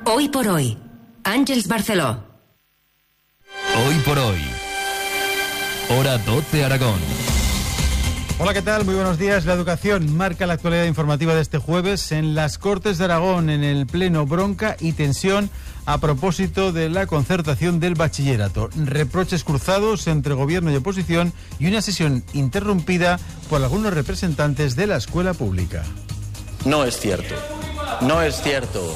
Hoy por hoy. Àngels Barceló. Hoy por hoy. Hora 12 Aragón. Hola, ¿qué tal? Muy buenos días. La educación marca la actualidad informativa de este jueves. En las Cortes de Aragón, en el Pleno, bronca y tensión a propósito de la concertación del bachillerato. Reproches cruzados entre gobierno y oposición y una sesión interrumpida por algunos representantes de la escuela pública. No es cierto. No es cierto.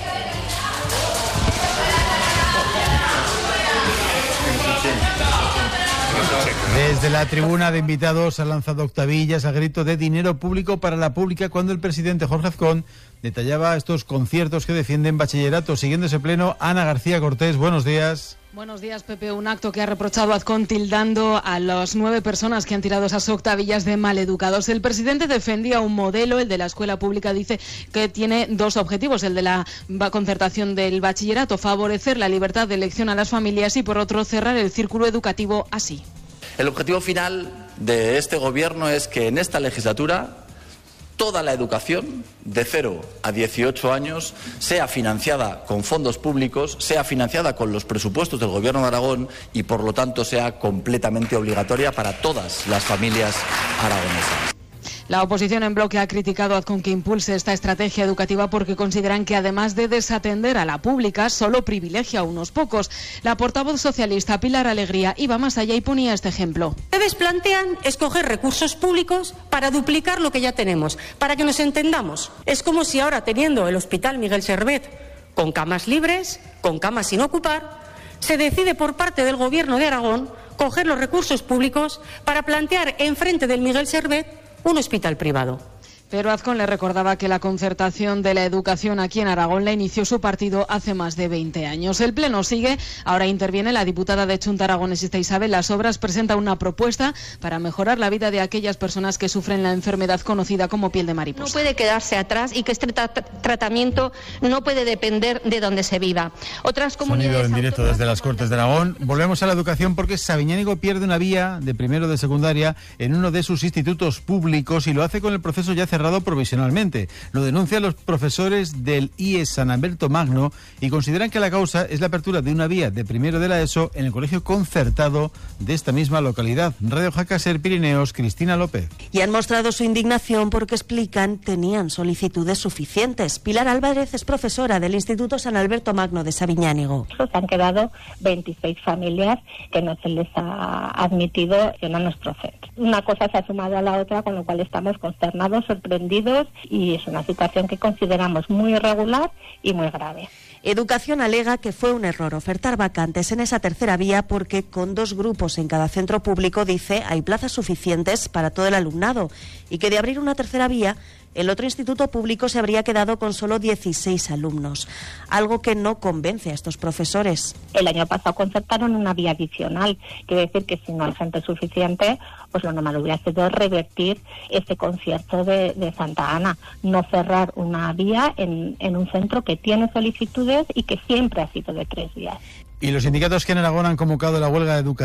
Desde la tribuna de invitados ha lanzado octavillas a grito de dinero público para la pública cuando el presidente Jorge Azcón detallaba estos conciertos que defienden bachillerato. Siguiendo ese pleno, Ana García Cortés, buenos días. Buenos días, Pepe. Un acto que ha reprochado a Azcón tildando a las 9 personas que han tirado esas octavillas de maleducados. El presidente defendía un modelo, el de la escuela pública, dice que tiene dos objetivos, el de la concertación del bachillerato, favorecer la libertad de elección a las familias y, por otro, cerrar el círculo educativo así. El objetivo final de este gobierno es que en esta legislatura toda la educación de 0 a 18 años sea financiada con fondos públicos, sea financiada con los presupuestos del Gobierno de Aragón y, por lo tanto, sea completamente obligatoria para todas las familias aragonesas. La oposición en bloque ha criticado a Azcón que impulse esta estrategia educativa porque consideran que, además de desatender a la pública, solo privilegia a unos pocos. La portavoz socialista Pilar Alegría iba más allá y ponía este ejemplo. Ustedes plantean escoger recursos públicos para duplicar lo que ya tenemos. Para que nos entendamos, es como si ahora, teniendo el Hospital Miguel Servet con camas libres, con camas sin ocupar, se decide por parte del Gobierno de Aragón coger los recursos públicos para plantear enfrente del Miguel Servet un hospital privado. Pero Azcón le recordaba que la concertación de la educación aquí en Aragón la inició su partido hace más de 20 años. El pleno sigue. Ahora interviene la diputada de Chunta aragonesista Isabel Las Obras. Presenta una propuesta para mejorar la vida de aquellas personas que sufren la enfermedad conocida como piel de mariposa. No puede quedarse atrás y que este tratamiento no puede depender de donde se viva. Otras comunidades. Sonido en directo desde las Cortes de Aragón. Volvemos a la educación porque Sabiñánigo pierde una vía de primero de secundaria en uno de sus institutos públicos y lo hace con el proceso ya cerrado provisionalmente. Lo denuncian los profesores del IES San Alberto Magno y consideran que la causa es la apertura de una vía de primero de la ESO en el colegio concertado de esta misma localidad. Radio Jaca Ser Pirineos, Cristina López. Y han mostrado su indignación porque, explican, tenían solicitudes suficientes. Pilar Álvarez es profesora del Instituto San Alberto Magno de Sabiñánigo. Se han quedado 26 familias que no se les ha admitido en nuestro centro. Una cosa se ha sumado a la otra, con lo cual estamos consternados, sorprendidos, y es una situación que consideramos muy irregular y muy grave. Educación alega que fue un error ofertar vacantes en esa tercera vía porque con 2 grupos en cada centro público, dice, hay plazas suficientes para todo el alumnado y que de abrir una tercera vía, el otro instituto público se habría quedado con solo 16 alumnos, algo que no convence a estos profesores. El año pasado concertaron una vía adicional, quiere decir que si no hay gente suficiente, pues lo normal hubiera sido revertir este concierto de Santa Ana, no cerrar una vía en un centro que tiene solicitudes y que siempre ha sido de 3 vías. Y los sindicatos que en Aragón han convocado la huelga educativa